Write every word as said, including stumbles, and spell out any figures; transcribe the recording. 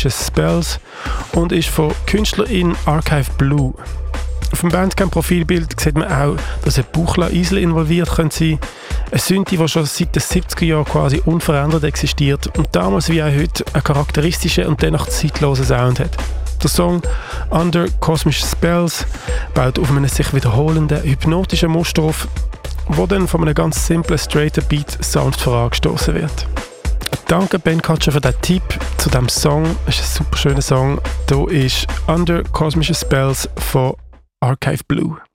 Cosmische Spells und ist von Künstlerin Archive Blue. Auf dem Bandcamp-Profilbild sieht man auch, dass ein Buchla-Isel involviert könnte sein. Eine Synthi, die schon seit den siebziger Jahren quasi unverändert existiert und damals wie auch heute einen charakteristischen und dennoch zeitlosen Sound hat. Der Song Under Cosmische Spells baut auf einem sich wiederholenden, hypnotischen Muster auf, wo dann von einem ganz simplen, straighten Beat sanft vorangestoßen wird. Danke Ben Katscher für den Tipp zu diesem Song. Es ist ein super schöner Song. Hier ist Under Cosmische Spells von Archive Blue.